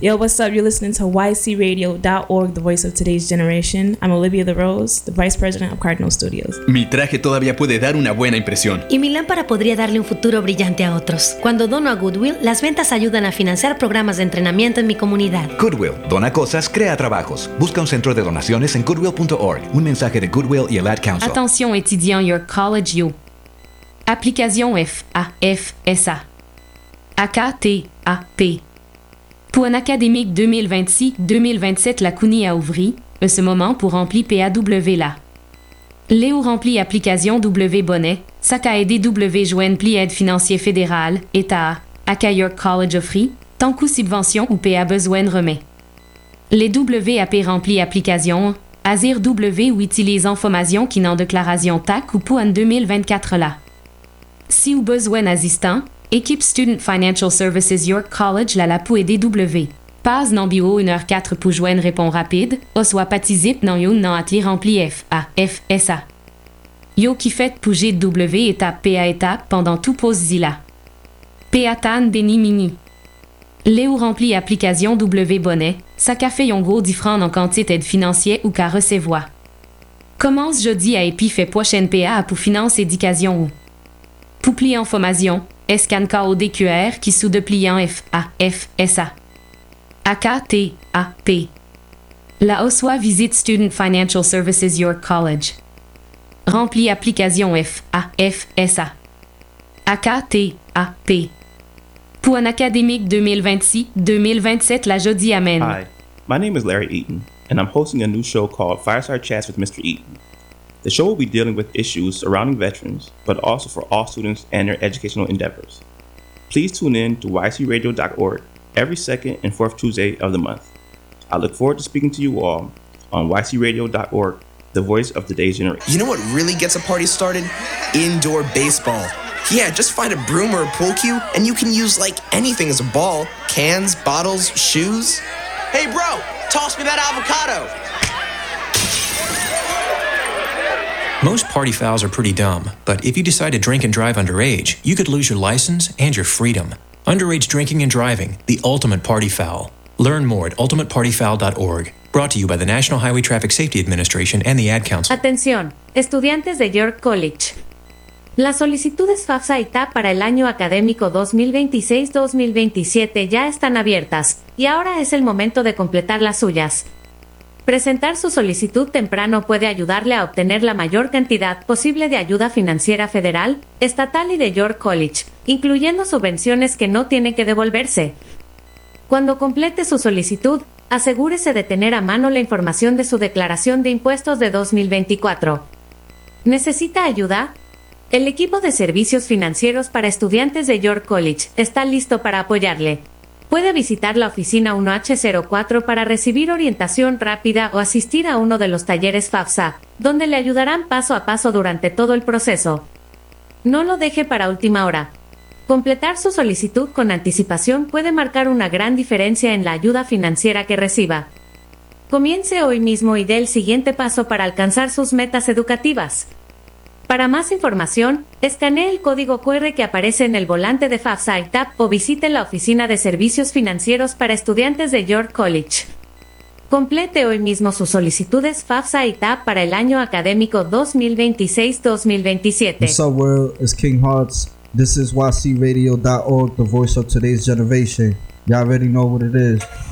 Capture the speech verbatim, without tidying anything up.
Yo, what's up? You're listening to Y C radio dot org, the voice of today's generation. I'm Olivia DeRose, the Vice President of Cardinal Studios. Mi traje todavía puede dar una buena impresión. Y mi lámpara podría darle un futuro brillante a otros. Cuando dono a Goodwill, las ventas ayudan a financiar programas de entrenamiento en mi comunidad. Goodwill, dona cosas, crea trabajos. Busca un centro de donaciones en goodwill punto org. Un mensaje de Goodwill y el Ad Council. Attention étudiants, your college you. Application F A F S A. A K T A P. Pour un académique deux mille vingt-six deux mille vingt-sept, la C U N Y a ouvri, en ce moment pour remplir P A W là. Léo remplit application W bonnet, ça qu'a aidé W joindre pli aide financier fédéral, État, à York College offri, tant qu'ou subvention ou P A besoin remet. Les W A P remplit application, Azir W ou utilise information qui n'en déclaration T A C ou pour en deux mille vingt-quatre là. Si ou besoin assistant, équipe Student Financial Services York College la la pour aider W. Pas non bio une heure quatre pour joindre répond rapide, ou soit patizip non yo non atli rempli F A F S A. Yo qui fait pour G W étape P A étape pendant tout pause zila. P A tan déni mini. Léo rempli application W bonnet, ça qu'a fait yon gros différent en quantité d'aide financière ou qu'à recevoir. Commence jeudi à épi fait prochaine P A pour finance éducation ou. Pour plier information, scan code Q R qui sous de pliant F A F S A. A K T A P. La Oswa visite Student Financial Services York College. Rempli application F A F S A. A K T A P. Pour un académique deux mille vingt-six deux mille vingt-sept, la jeudi amène. Hi, my name is Larry Eaton, and I'm hosting a new show called Fireside Chats with Mister Eaton. The show will be dealing with issues surrounding veterans, but also for all students and their educational endeavors. Please tune in to Y C radio dot org every second and fourth Tuesday of the month. I look forward to speaking to you all on Y C radio dot org, the voice of today's generation. You know what really gets a party started? Indoor baseball. Yeah, just find a broom or a pool cue, and you can use like anything as a ball. Cans, bottles, shoes. Hey bro, toss me that avocado. Most party fouls are pretty dumb, but if you decide to drink and drive underage, you could lose your license and your freedom. Underage drinking and driving, the ultimate party foul. Learn more at ultimate party foul dot org. Brought to you by the National Highway Traffic Safety Administration and the Ad Council. Atención, estudiantes de York College. Las solicitudes FAFSA y T A P para el año académico dos mil veintiséis dos mil veintisiete ya están abiertas, y ahora es el momento de completar las suyas. Presentar su solicitud temprano puede ayudarle a obtener la mayor cantidad posible de ayuda financiera federal, estatal y de York College, incluyendo subvenciones que no tienen que devolverse. Cuando complete su solicitud, asegúrese de tener a mano la información de su declaración de impuestos de dos mil veinticuatro. ¿Necesita ayuda? El equipo de servicios financieros para estudiantes de York College está listo para apoyarle. Puede visitar la oficina uno H cero cuatro para recibir orientación rápida o asistir a uno de los talleres FAFSA, donde le ayudarán paso a paso durante todo el proceso. No lo deje para última hora. Completar su solicitud con anticipación puede marcar una gran diferencia en la ayuda financiera que reciba. Comience hoy mismo y dé el siguiente paso para alcanzar sus metas educativas. Para más información, escanee el código Q R que aparece en el volante de FAFSA y T A P o visite la oficina de servicios financieros para estudiantes de York College. Complete hoy mismo sus solicitudes FAFSA y T A P para el año académico dos mil veintiséis dos mil veintisiete. What's up, world? It's King Hearts. This is Y C radio dot org, the voice of today's generation. Y'all already know what it is.